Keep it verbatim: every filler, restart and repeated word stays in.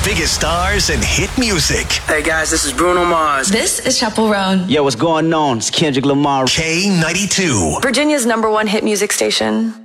biggest stars and hit music. Hey guys, this is Bruno Mars. This is Chappell Roan. Yo, what's going on? It's Kendrick Lamar. K ninety-two. Virginia's number one hit music station.